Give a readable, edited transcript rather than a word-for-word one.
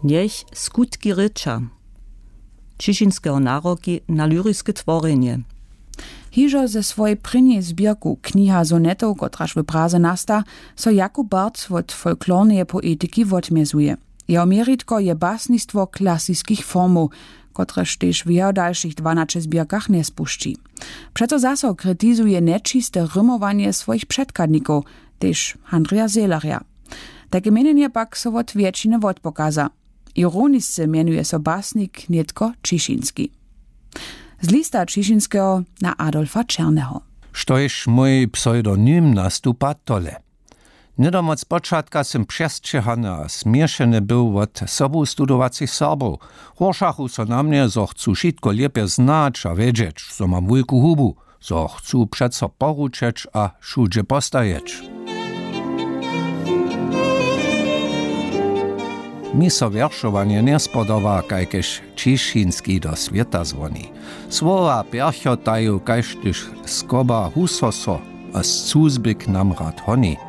Niech skutki rycza. Cieszyńskiego naroki na lyryskie tworzenie. Hižo ze swojej prynej zbierku Kniha sonetów, kotraż w Praze nasta, so Jakub Barc od folklornej poetyki odmiezuje. Jeho mieritko je basnictwo klasyckich formów, kotreż też w jeho dalszych 12 zbierkach nie spuści. Przeto zaso krytizuje nečiste rymowanie swoich przedkadników, też Andrija Seelaria. Takie mienienie pak so od wiecziny odpokaza. Ironisce mienuje so basnik Nietko Cieszyński. Z lista Cieszyńskiego na Adolfa Czernego. Štož mój pseudonym nastupa tole. Niedomoc początka sem przestrzehany a smieszany był od sobu studowacich Serbów. Horszachu so na mnie, zo chcу šitko lepiej znać a wiedzieć, so mam wielku hubu, zo chcу przeco poručeć a šudzie postajeć. Mi so wierszowanie nie spodoba, kajkež Cieszyński do świata dzwoni. Słowa perchotają, kajż tyż skoba husoso, a z cuzbyk nam rad honi.